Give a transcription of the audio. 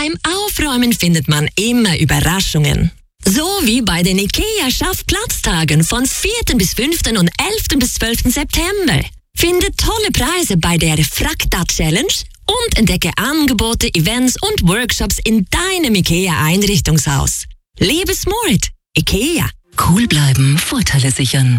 Beim Aufräumen findet man immer Überraschungen. So wie bei den IKEA Schaffplatztagen von 4. bis 5. und 11. bis 12. September. Finde tolle Preise bei der Frakta Challenge und entdecke Angebote, Events und Workshops in deinem IKEA-Einrichtungshaus. Lebe smart. IKEA. Cool bleiben, Vorteile sichern.